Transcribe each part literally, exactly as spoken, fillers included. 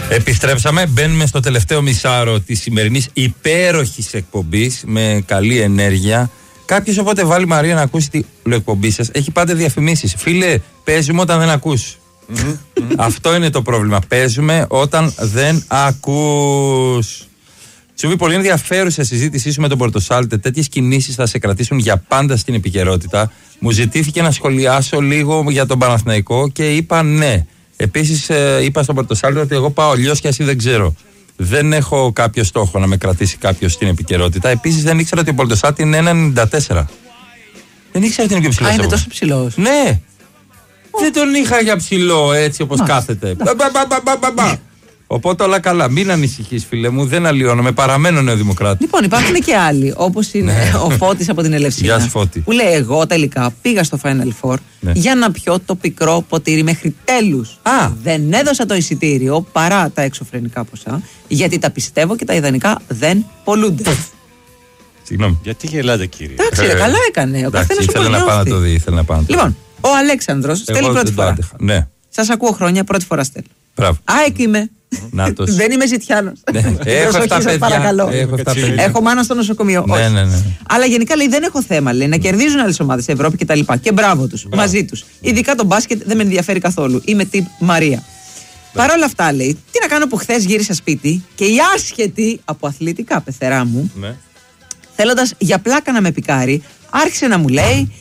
Επιστρέψαμε, μπαίνουμε στο τελευταίο μισάρο της σημερινής υπέροχης εκπομπής με καλή ενέργεια. Κάποιος οπότε βάλει Μαρία να ακούσει την εκπομπή σας. Έχει πάντα διαφημίσεις. Φίλε, παίζουμε όταν δεν ακούς. Αυτό είναι το πρόβλημα. Παίζουμε όταν δεν ακούς. Τσούβι, πολύ ενδιαφέρουσα συζήτησή σου με τον Πορτοσάλτε. Τέτοιες κινήσεις θα σε κρατήσουν για πάντα στην επικαιρότητα. Μου ζητήθηκε να σχολιάσω λίγο για τον Παναθηναϊκό και είπα ναι. Επίσης ε, είπα στον Πορτοσάλτε ότι εγώ πάω αλλιώς και εσύ δεν ξέρω. Δεν έχω κάποιο στόχο να με κρατήσει κάποιος στην επικαιρότητα. Επίσης δεν ήξερα ότι ο Πορτοσάλτε είναι ένα ενενήντα τέσσερα. Δεν ήξερα ότι είναι πιο ψηλός. Α, είναι τόσο ψηλός. Ναι. Oh. Δεν τον είχα για ψηλό έτσι όπως κάθεται. Οπότε όλα καλά. Μην ανησυχείς, φίλε μου. Δεν αλλοιώνομαι. Παραμένω νεοδημοκράτη. Λοιπόν, υπάρχουν και άλλοι. Όπως είναι ο Φώτης από την Ελευσίνα. Γεια σου, Φώτη. Που λέει: εγώ τελικά πήγα στο Final Four ναι. για να πιω το πικρό ποτήρι μέχρι τέλους. Α. Δεν έδωσα το εισιτήριο παρά τα εξωφρενικά ποσά, γιατί τα πιστεύω και τα ιδανικά δεν πολλούνται. Συγγνώμη. Γιατί γελάτε, κύριε? Εντάξει, ε, καλά έκανε. Ο καθένας ήθελε να πάει να το δει. Ήθελε να πάει να το δει. Λοιπόν, ο Αλέξανδρος στέλνει πρώτη φορά. Ναι. Σας ακούω χρόνια, πρώτη φορά στέλνω. Μπράβο. ΑΕΚ είμαι. Νάτος. Δεν είμαι ζητιάνος. Ναι. Έχω αυτά παιδιά. Έχω, έχω μάνα στο νοσοκομείο. Ναι, ναι, ναι. Αλλά γενικά λέει δεν έχω θέμα. Λέει να κερδίζουν άλλες ομάδες στην Ευρώπη κτλ. Και, και μπράβο τους. Μαζί τους. Ειδικά το μπάσκετ δεν με ενδιαφέρει καθόλου. Είμαι τύπ Μαρία. Παρ' όλα αυτά λέει, τι να κάνω που χθες γύρισα σπίτι και η άσχετη από αθλητικά πεθερά μου, ναι. θέλοντας για πλάκα να με πικάρει, άρχισε να μου λέει.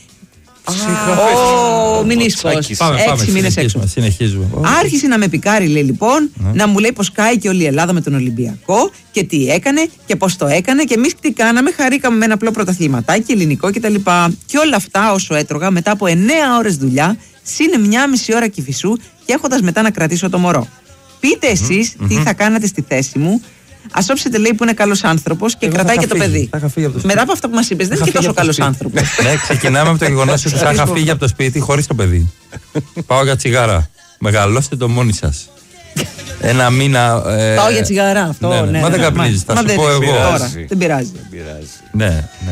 Ο Μινίσκος, έξι μήνες έξω. Συνεχίζουμε. Άρχισε να με πικάρει, λέει λοιπόν, mm. να μου λέει πως κάει και όλη η Ελλάδα με τον Ολυμπιακό και τι έκανε και πως το έκανε και εμείς τι κάναμε. Χαρήκαμε με ένα απλό πρωταθληματάκι ελληνικό κτλ. Και όλα αυτά όσο έτρωγα μετά από εννέα ώρες δουλειά, συν μια μισή ώρα κυφισού και έχοντας μετά να κρατήσω το μωρό. Πείτε εσείς mm-hmm. τι θα κάνατε στη θέση μου. Ας όψετε, λέει, που είναι καλός άνθρωπος και εγώ κρατάει και φύγει, το παιδί. Το μετά από αυτά που μας είπες, δεν είναι και τόσο καλός άνθρωπος. Ναι, ξεκινάμε από το γεγονός ότι θα είχα φύγει από το σπίτι χωρίς το παιδί. Πάω για τσιγάρα. Μεγαλώστε το μόνοι σας. Ένα μήνα. Ε... Πάω για τσιγάρα, αυτό. Ναι, ναι, ναι. Μα δεν καπνίζεις, θα σου πω εγώ. Τώρα, δεν πειράζει. Ναι, ναι.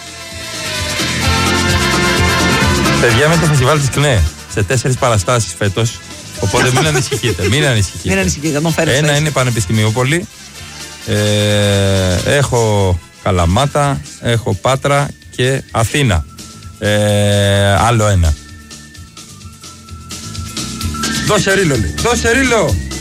Παιδιά, με το φεστιβάλ της ΚΝΕ σε τέσσερις παραστάσεις φέτος. Οπότε μην ανησυχείτε. Μην ανησυχείτε. Μην ανησυχείτε, τον φέρεις. Ένα είναι Πανεπιστημιούπολη. Ε, έχω Καλαμάτα, έχω Πάτρα και Αθήνα. Ε, άλλο ένα. Δώσε ρίλο, λέει. Δώσε ρίλο.